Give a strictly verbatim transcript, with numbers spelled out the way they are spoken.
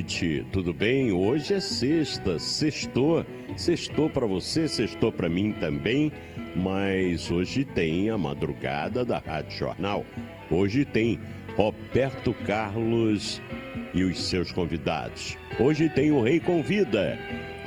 noite, tudo bem? Hoje é sexta, sextou, sextou para você, sextou para mim também, mas hoje tem a madrugada da Rádio Jornal. Hoje tem Roberto Carlos e os seus convidados. Hoje tem o Rei Convida.